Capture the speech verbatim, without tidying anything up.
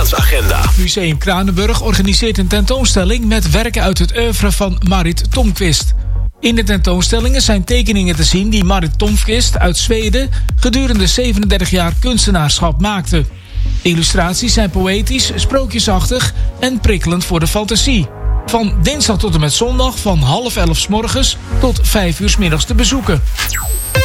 Sinterklaasagenda. Museum Kranenburg organiseert een tentoonstelling met werken uit het oeuvre van Marit Tomqvist. In de tentoonstellingen zijn tekeningen te zien die Marit Tomqvist uit Zweden gedurende zevenendertig jaar kunstenaarschap maakte. De illustraties zijn poëtisch, sprookjesachtig en prikkelend voor de fantasie. Van dinsdag tot en met zondag van half elf 's morgens tot vijf uur 's middags te bezoeken.